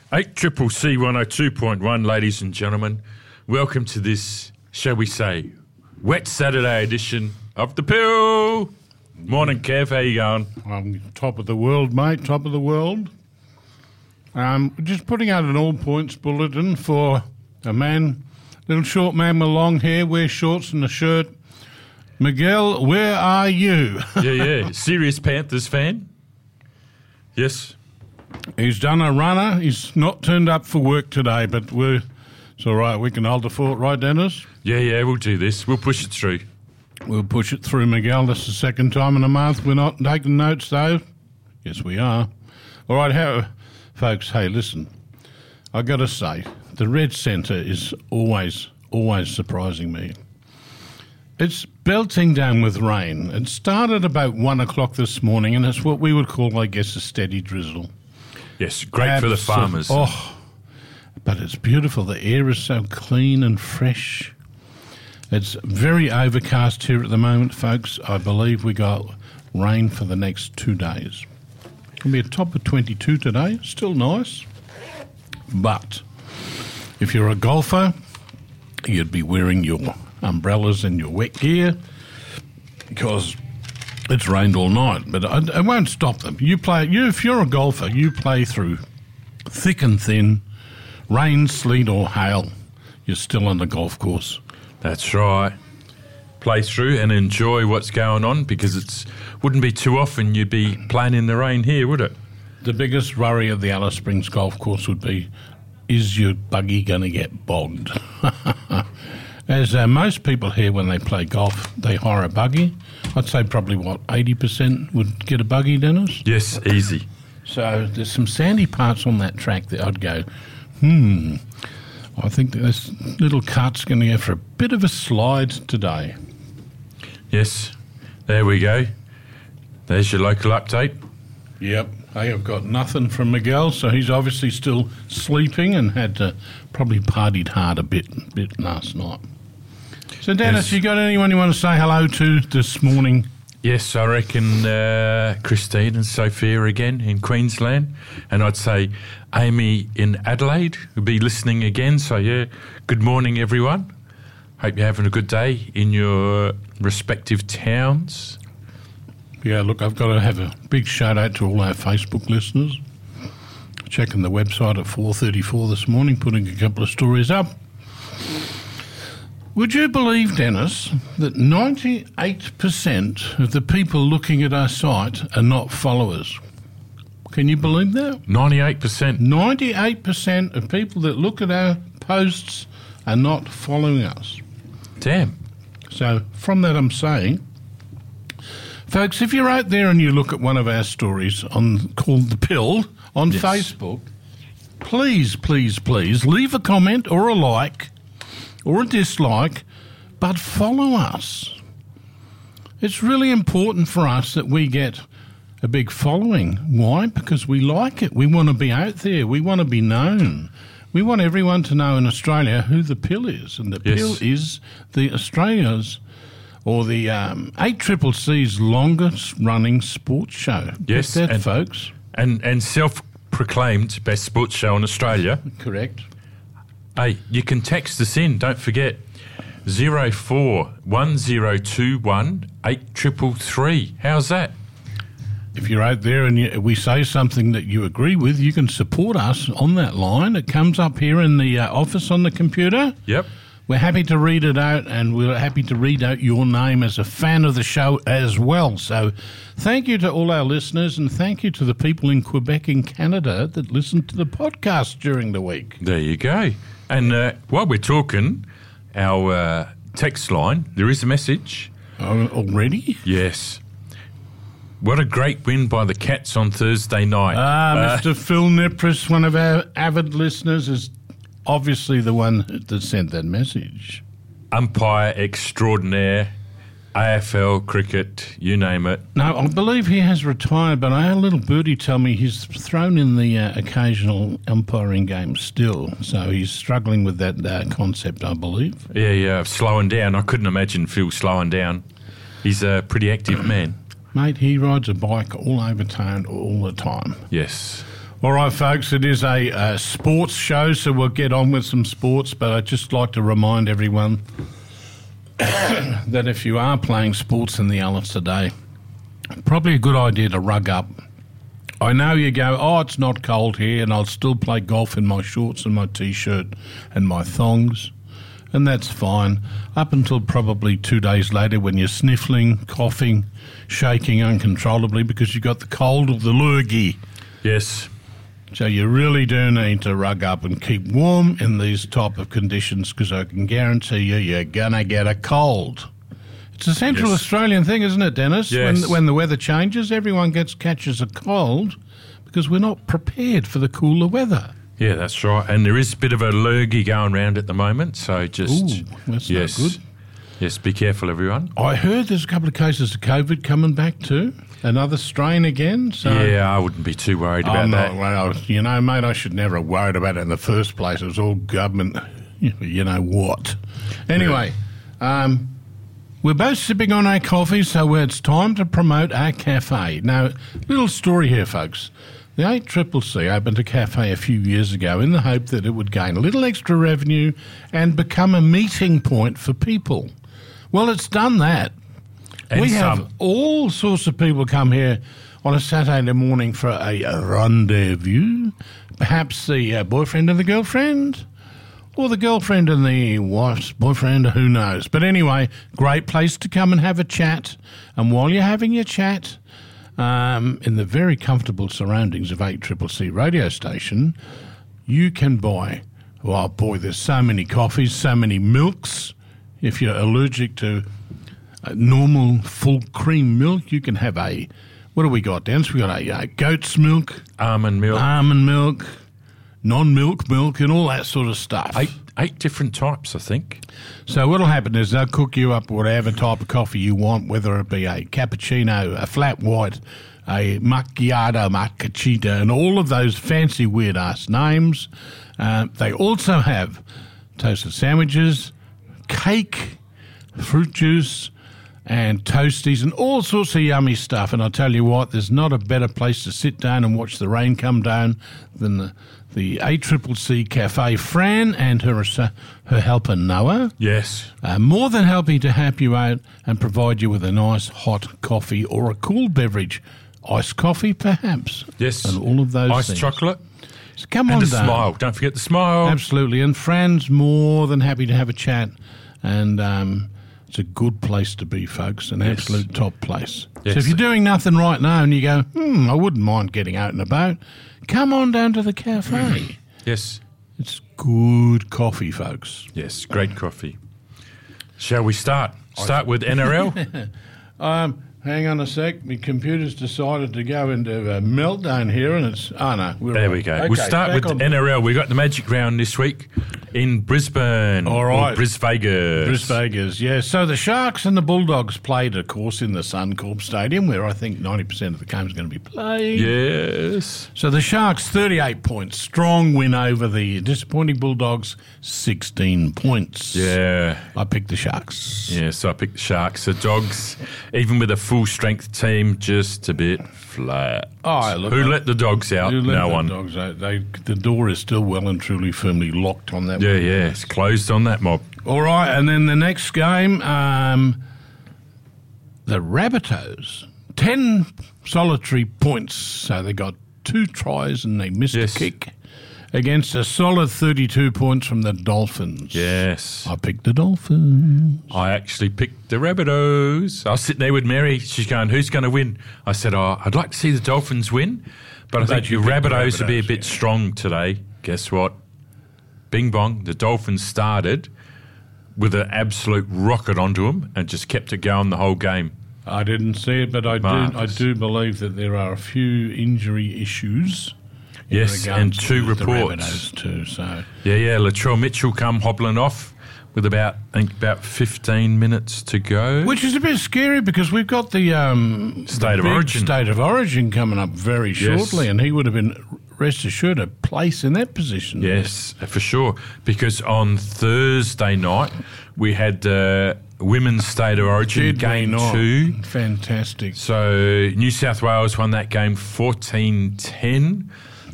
8CCC 102.1, ladies and gentlemen. Welcome to this, shall we say, wet Saturday edition of The Pill. Morning, Kev. How you going? I'm top of the world, mate. Top of the world. Just putting out an all-points bulletin for a man, little short man with long hair, wears shorts and a shirt. Miguel, where are you? Yeah. Serious Panthers fan? Yes. He's done a runner. He's not turned up for work today, but it's all right. We can hold the fort, right, Dennis? Yeah, we'll do this. We'll push it through. We'll push it through, Miguel. This is the second time in a month. We're not taking notes, though. Yes, we are. All right, folks, hey, listen. I got to say, the Red Centre is always surprising me. It's belting down with rain. It started about 1 o'clock this morning, and it's what we would call, I guess, a steady drizzle. Yes, great for the farmers. Oh, but it's beautiful. The air is so clean and fresh. It's very overcast here at the moment, folks. I believe we got rain for the next 2 days. It'll be a top of 22 today. Still nice. But if you're a golfer, you'd be wearing your umbrellas and your wet gear because it's rained all night. But it won't stop them. If you're a golfer, you play through thick and thin, rain, sleet or hail. You're still on the golf course. That's right. Play through and enjoy what's going on because it wouldn't be too often you'd be playing in the rain here, would it? The biggest worry of the Alice Springs golf course would be, is your buggy going to get bogged? As most people here, when they play golf, they hire a buggy. I'd say probably, 80% would get a buggy, Dennis? Yes, easy. So there's some sandy parts on that track that I'd go, I think this little cart's going to go for a bit of a slide today. Yes, there we go. There's your local update. Yep. Hey, I've got nothing from Miguel, so he's obviously still sleeping and had to probably partied hard a bit last night. So, Dennis, You got anyone you want to say hello to this morning? Yes, I reckon Christine and Sophia again in Queensland, and I'd say Amy in Adelaide would be listening again. So, yeah, good morning, everyone. Hope you're having a good day in your respective towns. Yeah, look, I've got to have a big shout-out to all our Facebook listeners. Checking the website at 4:34 this morning, putting a couple of stories up. Would you believe, Dennis, that 98% of the people looking at our site are not followers? Can you believe that? 98%. 98% of people that look at our posts are not following us. Damn. So from that I'm saying, folks, if you're out there and you look at one of our stories called The Pill on Facebook, please leave a comment or a like or a dislike, but follow us. It's really important for us that we get a big following. Why? Because we like it. We want to be out there. We want to be known. We want everyone to know in Australia who The Pill is. And The Pill is the Australia's or the 8CCC's longest-running sports show. Yes, Get that, folks. And self-proclaimed best sports show in Australia. Correct. Hey, you can text us in, don't forget, 041021 8333. How's that? If you're out there and we say something that you agree with, you can support us on that line. It comes up here in the office on the computer. Yep. We're happy to read it out, and we're happy to read out your name as a fan of the show as well. So thank you to all our listeners, and thank you to the people in Quebec and Canada that listen to the podcast during the week. There you go. And while we're talking, our text line, there is a message. Already? Yes. What a great win by the Cats on Thursday night. Mr. Phil Nipris, one of our avid listeners, is obviously the one that sent that message. Umpire extraordinaire, AFL, cricket, you name it. No, I believe he has retired, but I had a little birdie tell me he's thrown in the occasional umpiring game still, so he's struggling with that concept, I believe. Yeah, slowing down. I couldn't imagine Phil slowing down. He's a pretty active man. Mate, he rides a bike all over town all the time. Yes. All right, folks, it is a sports show, so we'll get on with some sports, but I'd just like to remind everyone that if you are playing sports in the Alice today, probably a good idea to rug up. I know you go, oh, it's not cold here, and I'll still play golf in my shorts and my T-shirt and my thongs, and that's fine, up until probably 2 days later when you're sniffling, coughing, shaking uncontrollably because you've got the cold or the lurgy. Yes. So you really do need to rug up and keep warm in these type of conditions because I can guarantee you're going to get a cold. It's a Central Australian thing, isn't it, Dennis? Yes. When the weather changes, everyone catches a cold because we're not prepared for the cooler weather. Yeah, that's right. And there is a bit of a lurgy going around at the moment, so just... Ooh, that's not good. Yes, be careful, everyone. I heard there's a couple of cases of COVID coming back too. Another strain again. So Yeah, I wouldn't be too worried about that. Well, you know, mate, I should never have worried about it in the first place. It was all government, you know what. Anyway, we're both sipping on our coffee, so it's time to promote our cafe. Now, little story here, folks. The 8CCC opened a cafe a few years ago in the hope that it would gain a little extra revenue and become a meeting point for people. Well, it's done that. And we have all sorts of people come here on a Saturday morning for a rendezvous. Perhaps the boyfriend and the girlfriend, or the girlfriend and the wife's boyfriend, who knows. But anyway, great place to come and have a chat. And while you're having your chat, in the very comfortable surroundings of 8CCC radio station, you can buy, oh boy, there's so many coffees, so many milks. If you're allergic to normal full cream milk, you can have what do we got, Dennis? We got a goat's milk, Almond milk, non-milk milk, and all that sort of stuff. Eight different types, I think. So what'll happen is they'll cook you up whatever type of coffee you want, whether it be a cappuccino, a flat white, a macchiato, macchiato, and all of those fancy weird-ass names. They also have toasted sandwiches, cake, fruit juice, and toasties and all sorts of yummy stuff. And I tell you what, there's not a better place to sit down and watch the rain come down than the 8CCC Cafe. Fran and her helper Noah. Yes. More than happy to help you out and provide you with a nice hot coffee or a cool beverage. Iced coffee, perhaps. Yes. And all of those Iced things. chocolate. So come and on a down. smile. Don't forget the smile. Absolutely. And Fran's more than happy to have a chat. And it's a good place to be, folks. An absolute top place. Yes. So if you're doing nothing right now and you go, I wouldn't mind getting out and about, come on down to the cafe. Yes. It's good coffee, folks. Yes, great coffee. Shall we start? Start with NRL? Hang on a sec. My computer's decided to go into a meltdown here, and it's... Oh, no. There we go. Okay, we'll start with NRL. We got the Magic Round this week in Brisbane. All right. Brisvegas. Brisvegas, yeah. So the Sharks and the Bulldogs played, of course, in the Suncorp Stadium, where I think 90% of the game's going to be played. Yes. So the Sharks, 38 points. Strong win over the disappointing Bulldogs, 16 points. Yeah. I picked the Sharks. Yes, I picked the Sharks. The Dogs, even with a full-strength team, just a bit flat. Oh, look, who let the Dogs out? No one. Dogs out. The door is still well and truly firmly locked on that one. Yeah, it's closed on that mob. All right, and then the next game, the Rabbitohs, 10 solitary points. So they got 2 tries and they missed a kick against a solid 32 points from the Dolphins. Yes. I picked the Dolphins. I actually picked the Rabbitohs. I was sitting there with Mary. She's going, who's going to win? I said, I'd like to see the Dolphins win, but I think your Rabbitohs will be a bit strong today. Guess what? Bing bong, the Dolphins started with an absolute rocket onto them and just kept it going the whole game. I didn't see it, but I do believe that there are a few injury issues. Yes, and 2 reports. Too, so. Yeah, Latrell Mitchell come hobbling off with about 15 minutes to go. Which is a bit scary because we've got the State of Origin coming up very shortly, and he would have been, rest assured, a place in that position. Yes, for sure, because on Thursday night we had Women's State of Origin Game 2. Fantastic. So New South Wales won that game 14-10.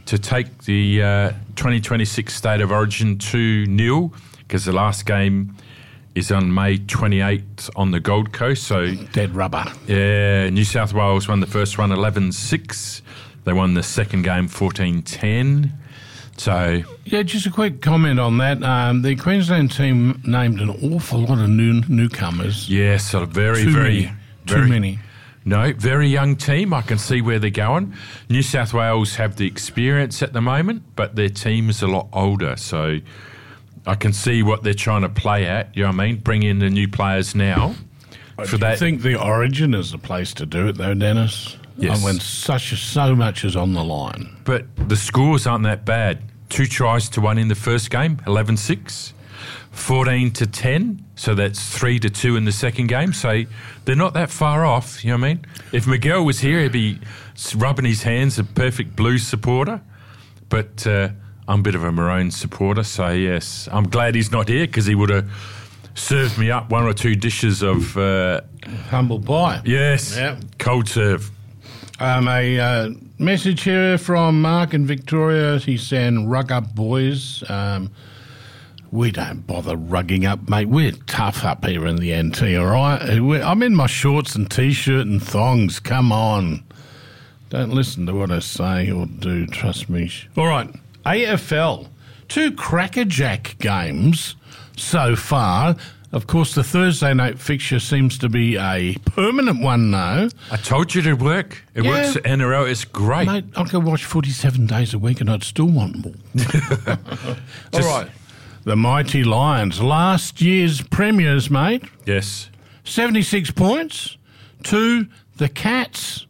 to take the 2026 State of Origin 2-0 because the last game is on May 28th on the Gold Coast. So Dead rubber. Yeah, New South Wales won the first one 11-6. They won the second game 14-10. So yeah, just a quick comment on that. The Queensland team named an awful lot of newcomers. yes, so very Too many. No, very young team. I can see where they're going. New South Wales have the experience at the moment, but their team is a lot older. So I can see what they're trying to play at. You know what I mean? Bring in the new players now. I think the Origin is the place to do it, though, Dennis. Yes. When so much is on the line. But the scores aren't that bad. 2 tries to 1 in the first game, 11-6. 14-10, so that's 3-2 in the second game. So they're not that far off, you know what I mean? If Miguel was here, he'd be rubbing his hands, a perfect Blues supporter. But I'm a bit of a Maroon supporter, so yes, I'm glad he's not here because he would have served me up 1 or 2 dishes of... humble pie. Yes, Yep. cold serve. A message here from Mark in Victoria. He's saying, rug up, boys. We don't bother rugging up, mate. We're tough up here in the NT, all right? I'm in my shorts and T-shirt and thongs. Come on. Don't listen to what I say or do, trust me. All right, AFL. 2 crackerjack games so far. Of course, the Thursday night fixture seems to be a permanent one now. I told you it would work. It works at NRL. It's great. Mate, I could watch 47 days a week and I'd still want more. All right. The mighty Lions, last year's premiers, mate. Yes. 76 points to the Cats,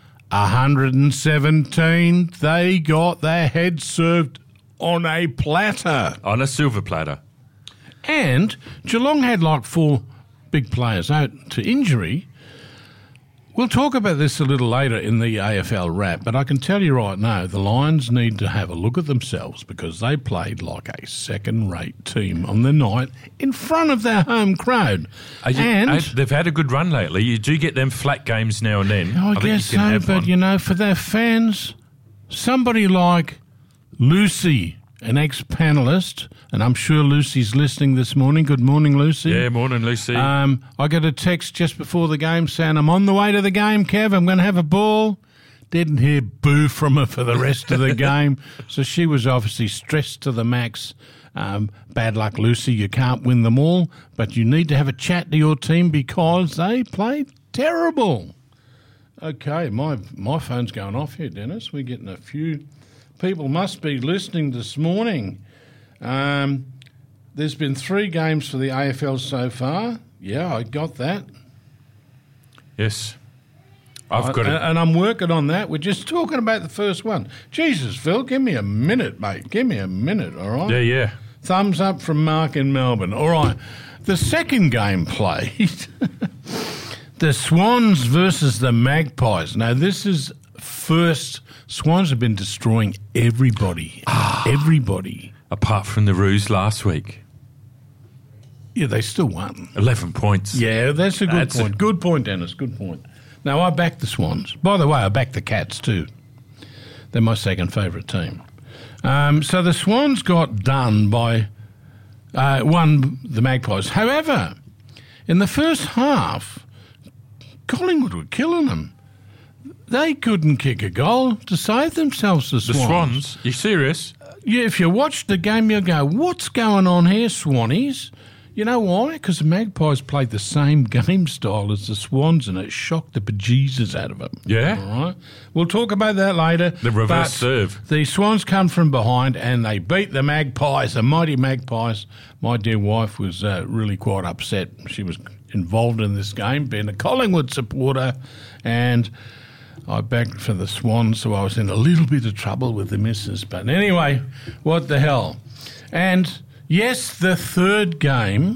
117. They got their heads served on a platter. On a silver platter. And Geelong had like 4 big players out to injury. We'll talk about this a little later in the AFL wrap, but I can tell you right now, the Lions need to have a look at themselves because they played like a second-rate team on the night in front of their home crowd. They've had a good run lately. You do get them flat games now and then. I guess so, but, you know, for their fans, somebody like Lucy, an ex-panellist, and I'm sure Lucy's listening this morning. Good morning, Lucy. Yeah, morning, Lucy. I got a text just before the game saying, I'm on the way to the game, Kev. I'm going to have a ball. Didn't hear boo from her for the rest of the game. So she was obviously stressed to the max. Bad luck, Lucy. You can't win them all, but you need to have a chat to your team because they played terrible. Okay, my phone's going off here, Dennis. We're getting a few... People must be listening this morning. There's been 3 games for the AFL so far. Yeah, I got that. Yes. I've got it. And I'm working on that. We're just talking about the first one. Jesus, Phil, give me a minute, mate. Give me a minute, all right? Yeah. Thumbs up from Mark in Melbourne. All right. The second game played, the Swans versus the Magpies. Now, this is first... Swans have been destroying everybody. Everybody. Apart from the Roos last week. Yeah, they still won. 11 points. Yeah, that's a good point. Good point, Dennis. Good point. Now, I backed the Swans. By the way, I backed the Cats too. They're my second favourite team. So the Swans got done by... won the Magpies. However, in the first half, Collingwood were killing them. They couldn't kick a goal to save themselves, the Swans. The Swans? You serious? Yeah, if you watch the game, you'll go, what's going on here, Swannies? You know why? Because the Magpies played the same game style as the Swans, and it shocked the bejesus out of them. Yeah? All right. We'll talk about that later. The reverse serve. The Swans come from behind, and they beat the Magpies, the mighty Magpies. My dear wife was really quite upset. She was involved in this game, being a Collingwood supporter, and... I backed for the Swans, so I was in a little bit of trouble with the missus. But anyway, what the hell. And, yes, the third game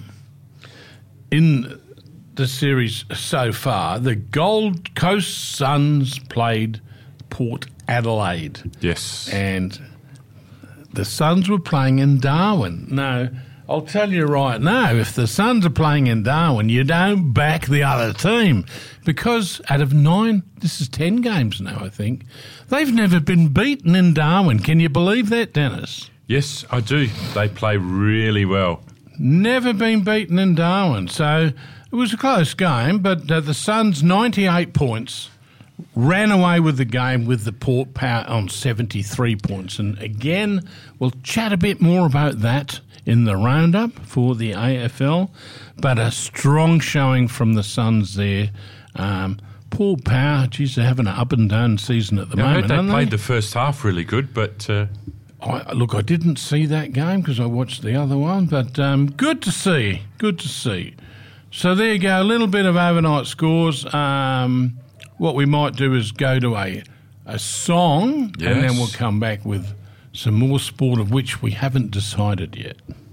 in the series so far, the Gold Coast Suns played Port Adelaide. Yes. And the Suns were playing in Darwin. Now, I'll tell you right now, if the Suns are playing in Darwin, you don't back the other team. Because out of 9, this is 10 games now, I think, they've never been beaten in Darwin. Can you believe that, Dennis? Yes, I do. They play really well. Never been beaten in Darwin. So it was a close game, but the Suns, 98 points, ran away with the game with the Port Power on 73 points. And again, we'll chat a bit more about that in the roundup for the AFL, but a strong showing from the Suns there. Port Power, geez, they're having an up and down season at the moment, I heard aren't they played they? the first half really good, but... I didn't see that game because I watched the other one, but good to see. So there you go, a little bit of overnight scores. What we might do is go to a song, Yes. and then we'll come back with some more sport of which we haven't decided yet.